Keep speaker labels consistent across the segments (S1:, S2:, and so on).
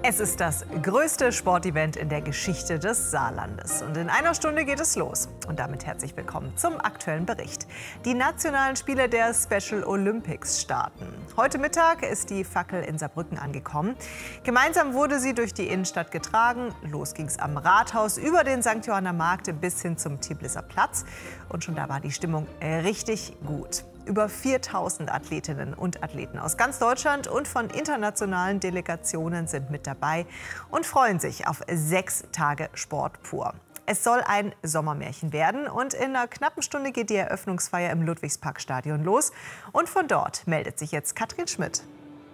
S1: Es ist das größte Sportevent in der Geschichte des Saarlandes. Und in einer Stunde geht es los. Und damit herzlich willkommen zum aktuellen Bericht. Die nationalen Spiele der Special Olympics starten. Heute Mittag ist die Fackel in Saarbrücken angekommen. Gemeinsam wurde sie durch die Innenstadt getragen. Los ging es am Rathaus über den St. Johanner Markt bis hin zum Tiblisser Platz. Und schon da war die Stimmung richtig gut. Über 4000 Athletinnen und Athleten aus ganz Deutschland und von internationalen Delegationen sind mit dabei und freuen sich auf 6 Tage Sport pur. Es soll ein Sommermärchen werden und in einer knappen Stunde geht die Eröffnungsfeier im Ludwigsparkstadion los. Und von dort meldet sich jetzt Katrin Schmidt.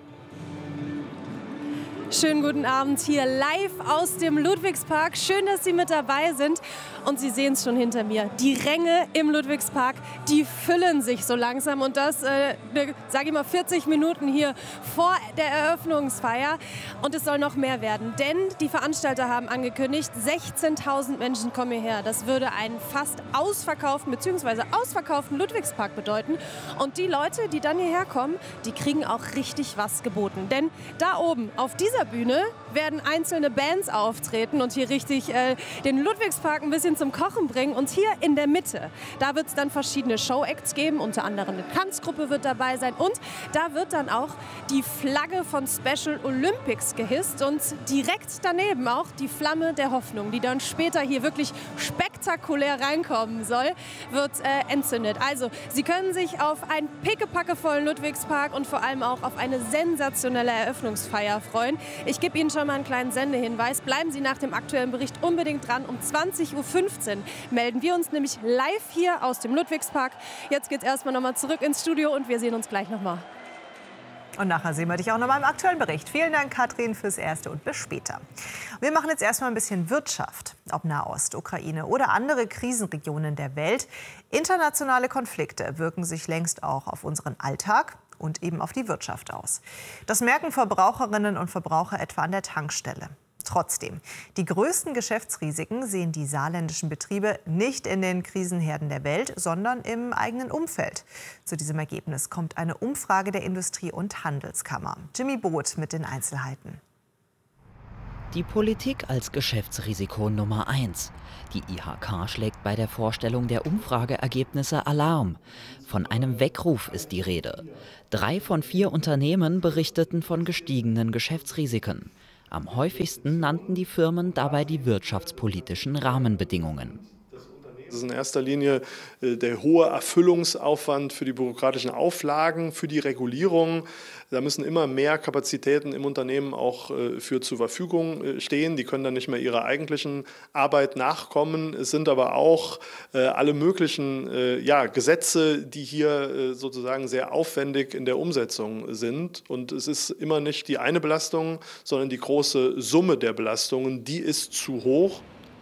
S2: Schönen guten Abend hier live aus dem Ludwigspark. Schön, dass Sie mit dabei sind. Und Sie sehen es schon hinter mir. Die Ränge im Ludwigspark, die füllen sich so langsam. Und das, sage ich mal, 40 Minuten hier vor der Eröffnungsfeier. Und es soll noch mehr werden. Denn die Veranstalter haben angekündigt, 16.000 Menschen kommen hierher. Das würde einen fast ausverkauften bzw. ausverkauften Ludwigspark bedeuten. Und die Leute, die dann hierher kommen, die kriegen auch richtig was geboten. Denn da oben auf dieser Bühne werden einzelne Bands auftreten und hier richtig den Ludwigspark ein bisschen zum Kochen bringen. Und hier in der Mitte, da wird es dann verschiedene Show-Acts geben, unter anderem eine Tanzgruppe wird dabei sein. Und da wird dann auch die Flagge von Special Olympics gehisst und direkt daneben auch die Flamme der Hoffnung, die dann später hier wirklich spektakulär reinkommen soll, wird entzündet. Also Sie können sich auf einen pickepackevollen Ludwigspark und vor allem auch auf eine sensationelle Eröffnungsfeier freuen. Ich gebe Ihnen schon mal einen kleinen Sendehinweis. Bleiben Sie nach dem aktuellen Bericht unbedingt dran. Um 20:15 Uhr melden wir uns nämlich live hier aus dem Ludwigspark. Jetzt geht es erstmal nochmal zurück ins Studio und wir sehen uns gleich nochmal.
S1: Und nachher sehen wir dich auch noch mal im aktuellen Bericht. Vielen Dank, Katrin, fürs Erste und bis später. Wir machen jetzt erstmal ein bisschen Wirtschaft. Ob Nahost, Ukraine oder andere Krisenregionen der Welt. Internationale Konflikte wirken sich längst auch auf unseren Alltag und eben auf die Wirtschaft aus. Das merken Verbraucherinnen und Verbraucher etwa an der Tankstelle. Trotzdem, die größten Geschäftsrisiken sehen die saarländischen Betriebe nicht in den Krisenherden der Welt, sondern im eigenen Umfeld. Zu diesem Ergebnis kommt eine Umfrage der Industrie- und Handelskammer. Jimmy Both mit den Einzelheiten.
S3: Die Politik als Geschäftsrisiko Nummer 1. Die IHK schlägt bei der Vorstellung der Umfrageergebnisse Alarm. Von einem Weckruf ist die Rede. 3 von 4 Unternehmen berichteten von gestiegenen Geschäftsrisiken. Am häufigsten nannten die Firmen dabei die wirtschaftspolitischen Rahmenbedingungen.
S4: Das ist in erster Linie der hohe Erfüllungsaufwand für die bürokratischen Auflagen, für die Regulierung. Da müssen immer mehr Kapazitäten im Unternehmen auch für zur Verfügung stehen. Die können dann nicht mehr ihrer eigentlichen Arbeit nachkommen. Es sind aber auch alle möglichen Gesetze, die hier sozusagen sehr aufwendig in der Umsetzung sind. Und es ist immer nicht die eine Belastung, sondern die große Summe der Belastungen, die ist zu hoch.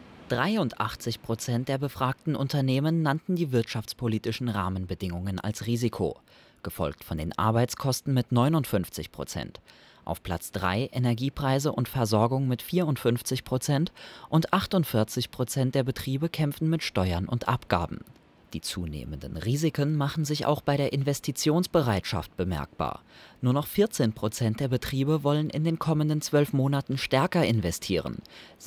S3: 83% der befragten Unternehmen nannten die wirtschaftspolitischen Rahmenbedingungen als Risiko, gefolgt von den Arbeitskosten mit 59%. Auf Platz 3 Energiepreise und Versorgung mit 54% und 48% der Betriebe kämpfen mit Steuern und Abgaben. Die zunehmenden Risiken machen sich auch bei der Investitionsbereitschaft bemerkbar. Nur noch 14% der Betriebe wollen in den kommenden 12 Monaten stärker investieren.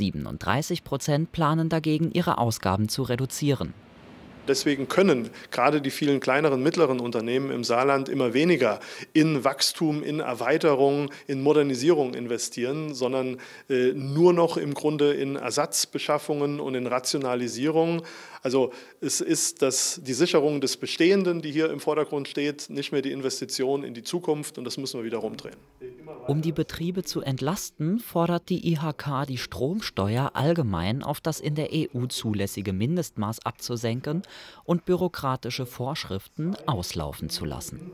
S3: 37% planen dagegen, ihre Ausgaben zu reduzieren.
S4: Deswegen können gerade die vielen kleineren, mittleren Unternehmen im Saarland immer weniger in Wachstum, in Erweiterung, in Modernisierung investieren, sondern nur noch im Grunde in Ersatzbeschaffungen und in Rationalisierung. Also es ist die Sicherung des Bestehenden, die hier im Vordergrund steht, nicht mehr die Investition in die Zukunft, und das müssen wir wieder rumdrehen.
S3: Um die Betriebe zu entlasten, fordert die IHK, die Stromsteuer allgemein auf das in der EU zulässige Mindestmaß abzusenken und bürokratische Vorschriften auslaufen zu lassen.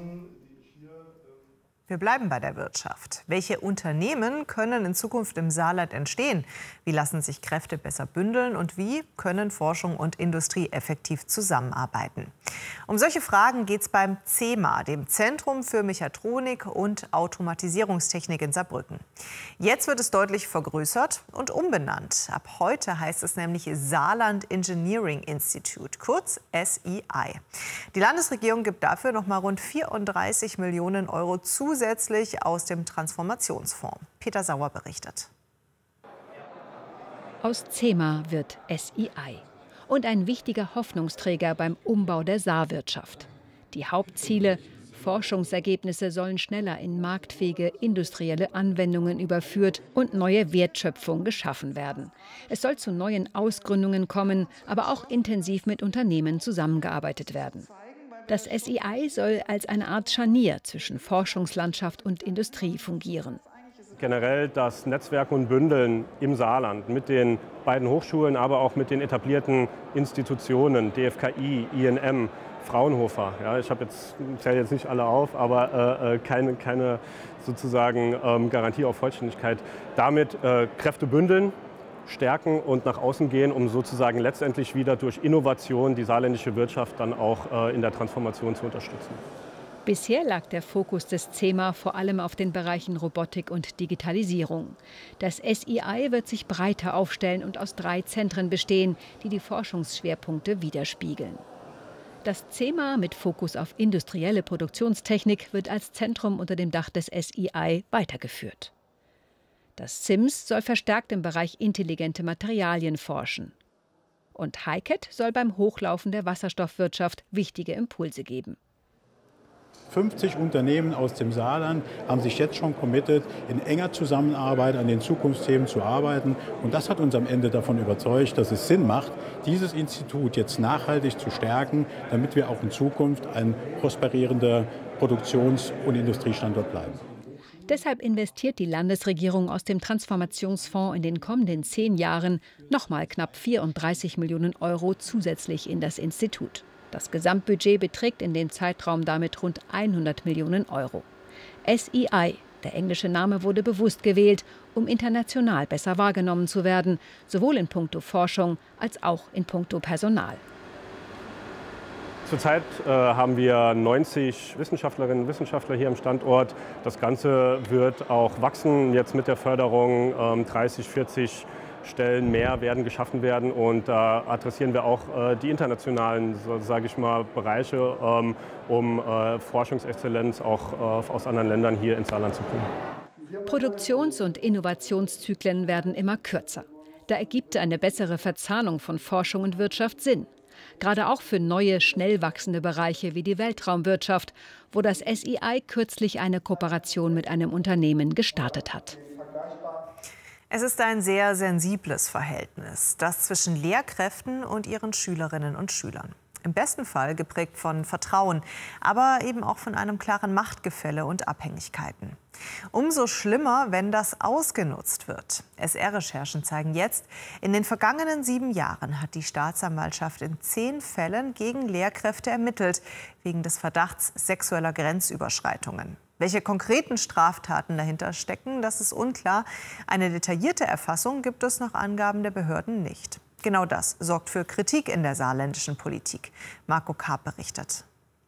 S1: Wir bleiben bei der Wirtschaft. Welche Unternehmen können in Zukunft im Saarland entstehen? Wie lassen sich Kräfte besser bündeln und wie können Forschung und Industrie effektiv zusammenarbeiten? Um solche Fragen geht es beim CEMA, dem Zentrum für Mechatronik und Automatisierungstechnik in Saarbrücken. Jetzt wird es deutlich vergrößert und umbenannt. Ab heute heißt es nämlich Saarland Engineering Institute, kurz SEI. Die Landesregierung gibt dafür noch mal rund 34 Millionen Euro zusätzlich aus dem Transformationsfonds. Peter Sauer berichtet.
S5: Aus CEMA wird SEI und ein wichtiger Hoffnungsträger beim Umbau der Saarwirtschaft. Die Hauptziele: Forschungsergebnisse sollen schneller in marktfähige industrielle Anwendungen überführt und neue Wertschöpfung geschaffen werden. Es soll zu neuen Ausgründungen kommen, aber auch intensiv mit Unternehmen zusammengearbeitet werden. Das SEI soll als eine Art Scharnier zwischen Forschungslandschaft und Industrie fungieren.
S6: Generell das Netzwerk und Bündeln im Saarland mit den beiden Hochschulen, aber auch mit den etablierten Institutionen, DFKI, INM, Fraunhofer. Ja, ich zähle jetzt nicht alle auf, aber keine sozusagen Garantie auf Vollständigkeit. Damit Kräfte bündeln, stärken und nach außen gehen, um sozusagen letztendlich wieder durch Innovation die saarländische Wirtschaft dann auch in der Transformation zu unterstützen.
S5: Bisher lag der Fokus des CEMA vor allem auf den Bereichen Robotik und Digitalisierung. Das SEI wird sich breiter aufstellen und aus 3 Zentren bestehen, die die Forschungsschwerpunkte widerspiegeln. Das CEMA mit Fokus auf industrielle Produktionstechnik wird als Zentrum unter dem Dach des SEI weitergeführt. Das CIMS soll verstärkt im Bereich intelligente Materialien forschen. Und HiCAT soll beim Hochlaufen der Wasserstoffwirtschaft wichtige Impulse geben.
S7: 50 Unternehmen aus dem Saarland haben sich jetzt schon committed, in enger Zusammenarbeit an den Zukunftsthemen zu arbeiten. Und das hat uns am Ende davon überzeugt, dass es Sinn macht, dieses Institut jetzt nachhaltig zu stärken, damit wir auch in Zukunft ein prosperierender Produktions- und Industriestandort bleiben.
S5: Deshalb investiert die Landesregierung aus dem Transformationsfonds in den kommenden 10 Jahren nochmal knapp 34 Millionen Euro zusätzlich in das Institut. Das Gesamtbudget beträgt in dem Zeitraum damit rund 100 Millionen Euro. SEI, der englische Name, wurde bewusst gewählt, um international besser wahrgenommen zu werden, sowohl in puncto Forschung als auch in puncto Personal.
S6: Zurzeit haben wir 90 Wissenschaftlerinnen und Wissenschaftler hier am Standort. Das Ganze wird auch wachsen, jetzt mit der Förderung 30, 40 Stellen mehr werden geschaffen werden, und da adressieren wir auch die internationalen, sage ich mal, Bereiche, um Forschungsexzellenz auch aus anderen Ländern hier ins Saarland zu bringen.
S5: Produktions- und Innovationszyklen werden immer kürzer. Da ergibt eine bessere Verzahnung von Forschung und Wirtschaft Sinn. Gerade auch für neue, schnell wachsende Bereiche wie die Weltraumwirtschaft, wo das SEI kürzlich eine Kooperation mit einem Unternehmen gestartet hat.
S1: Es ist ein sehr sensibles Verhältnis, das zwischen Lehrkräften und ihren Schülerinnen und Schülern. Im besten Fall geprägt von Vertrauen, aber eben auch von einem klaren Machtgefälle und Abhängigkeiten. Umso schlimmer, wenn das ausgenutzt wird. SR-Recherchen zeigen jetzt, in den vergangenen 7 Jahren hat die Staatsanwaltschaft in 10 Fällen gegen Lehrkräfte ermittelt, wegen des Verdachts sexueller Grenzüberschreitungen. Welche konkreten Straftaten dahinter stecken, das ist unklar. Eine detaillierte Erfassung gibt es nach Angaben der Behörden nicht. Genau das sorgt für Kritik in der saarländischen Politik. Marco Karp berichtet.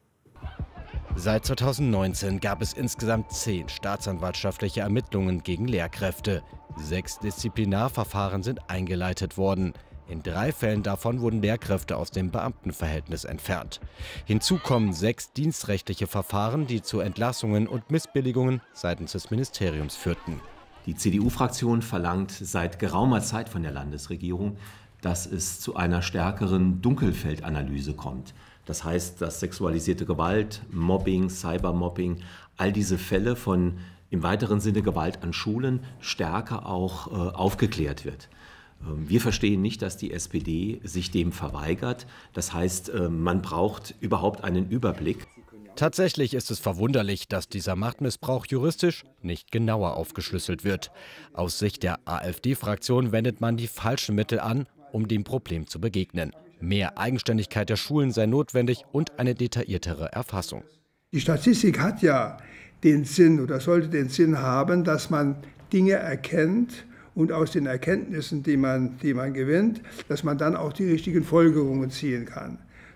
S8: Seit 2019 gab es insgesamt 10 staatsanwaltschaftliche Ermittlungen gegen Lehrkräfte. 6 Disziplinarverfahren sind eingeleitet worden. In 3 Fällen davon wurden Lehrkräfte aus dem Beamtenverhältnis entfernt. Hinzu kommen 6 dienstrechtliche Verfahren, die zu Entlassungen und Missbilligungen seitens des Ministeriums führten.
S9: Die CDU-Fraktion verlangt seit geraumer Zeit von der Landesregierung, dass es zu einer stärkeren Dunkelfeldanalyse kommt. Das heißt, dass sexualisierte Gewalt, Mobbing, Cybermobbing, all diese Fälle von im weiteren Sinne Gewalt an Schulen stärker auch aufgeklärt wird. Wir verstehen nicht, dass die SPD sich dem verweigert. Das heißt, man braucht überhaupt einen Überblick.
S8: Tatsächlich ist es verwunderlich, dass dieser Machtmissbrauch juristisch nicht genauer aufgeschlüsselt wird. Aus Sicht der AfD-Fraktion wendet man die falschen Mittel an, um dem Problem zu begegnen. Mehr Eigenständigkeit der Schulen sei notwendig und eine detailliertere Erfassung.
S10: Die Statistik hat ja den Sinn oder sollte den Sinn haben, dass man Dinge erkennt und aus den Erkenntnissen, die man gewinnt, dass man dann auch die richtigen Folgerungen ziehen kann.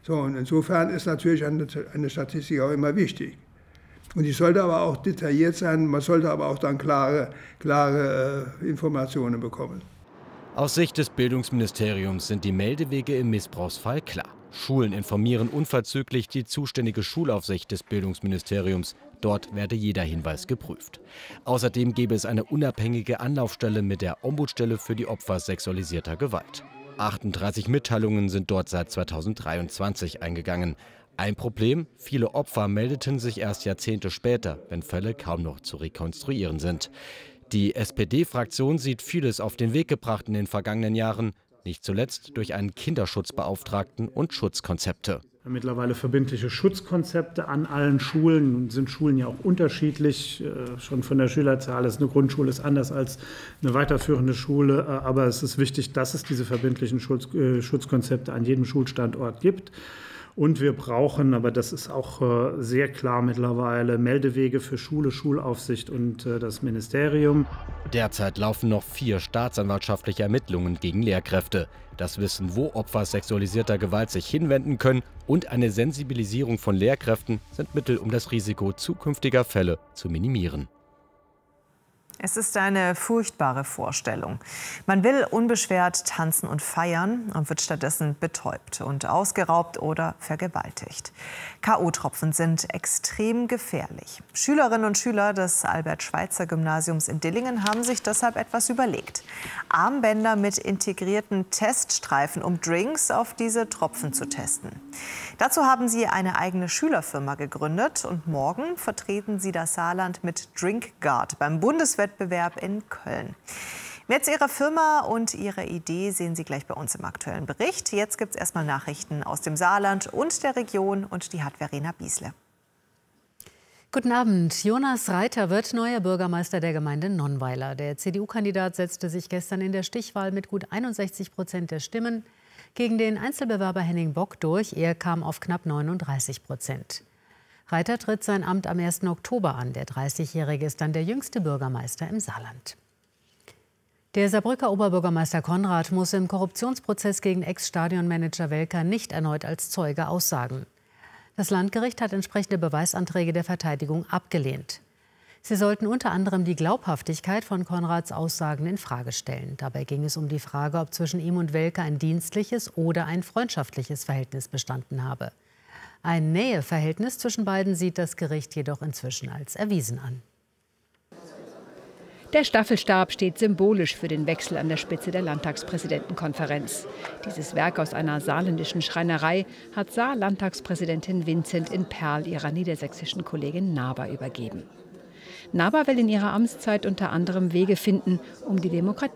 S10: So, und insofern ist natürlich eine Statistik auch immer wichtig. Und die sollte aber auch detailliert sein, man sollte aber auch dann klare Informationen bekommen.
S8: Aus Sicht des Bildungsministeriums sind die Meldewege im Missbrauchsfall klar. Schulen informieren unverzüglich die zuständige Schulaufsicht des Bildungsministeriums. Dort werde jeder Hinweis geprüft. Außerdem gäbe es eine unabhängige Anlaufstelle mit der Ombudsstelle für die Opfer sexualisierter Gewalt. 38 Mitteilungen sind dort seit 2023 eingegangen. Ein Problem: viele Opfer meldeten sich erst Jahrzehnte später, wenn Fälle kaum noch zu rekonstruieren sind. Die SPD-Fraktion sieht vieles auf den Weg gebracht in den vergangenen Jahren, nicht zuletzt durch einen Kinderschutzbeauftragten und Schutzkonzepte.
S11: Mittlerweile verbindliche Schutzkonzepte an allen Schulen. Nun sind Schulen ja auch unterschiedlich. Schon von der Schülerzahl ist eine Grundschule ist anders als eine weiterführende Schule. Aber es ist wichtig, dass es diese verbindlichen Schutzkonzepte an jedem Schulstandort gibt. Und wir brauchen, aber das ist auch sehr klar mittlerweile, Meldewege für Schule, Schulaufsicht und das Ministerium.
S8: Derzeit laufen noch 4 staatsanwaltschaftliche Ermittlungen gegen Lehrkräfte. Das Wissen, wo Opfer sexualisierter Gewalt sich hinwenden können, und eine Sensibilisierung von Lehrkräften sind Mittel, um das Risiko zukünftiger Fälle zu minimieren.
S1: Es ist eine furchtbare Vorstellung. Man will unbeschwert tanzen und feiern und wird stattdessen betäubt und ausgeraubt oder vergewaltigt. K.O.-Tropfen sind extrem gefährlich. Schülerinnen und Schüler des Albert-Schweitzer-Gymnasiums in Dillingen haben sich deshalb etwas überlegt. Armbänder mit integrierten Teststreifen, um Drinks auf diese Tropfen zu testen. Dazu haben sie eine eigene Schülerfirma gegründet und morgen vertreten sie das Saarland mit DrinkGuard beim Bundeswettbewerb in Köln. Mehr zu ihrer Firma und ihrer Idee sehen Sie gleich bei uns im aktuellen Bericht. Jetzt gibt es erstmal Nachrichten aus dem Saarland und der Region, und die hat Verena Biesle.
S12: Guten Abend. Jonas Reiter wird neuer Bürgermeister der Gemeinde Nonnweiler. Der CDU-Kandidat setzte sich gestern in der Stichwahl mit gut 61% der Stimmen gegen den Einzelbewerber Henning Bock durch. Er kam auf knapp 39%. Reiter tritt sein Amt am 1. Oktober an. Der 30-Jährige ist dann der jüngste Bürgermeister im Saarland. Der Saarbrücker Oberbürgermeister Konrad muss im Korruptionsprozess gegen Ex-Stadionmanager Welker nicht erneut als Zeuge aussagen. Das Landgericht hat entsprechende Beweisanträge der Verteidigung abgelehnt. Sie sollten unter anderem die Glaubhaftigkeit von Konrads Aussagen in Frage stellen. Dabei ging es um die Frage, ob zwischen ihm und Welker ein dienstliches oder ein freundschaftliches Verhältnis bestanden habe. Ein Näheverhältnis zwischen beiden sieht das Gericht jedoch inzwischen als erwiesen an.
S5: Der Staffelstab steht symbolisch für den Wechsel an der Spitze der Landtagspräsidentenkonferenz. Dieses Werk aus einer saarländischen Schreinerei hat Saarlandtagspräsidentin Vincent in Perl ihrer niedersächsischen Kollegin Naber übergeben. Naber will in ihrer Amtszeit unter anderem Wege finden, um die Demokratie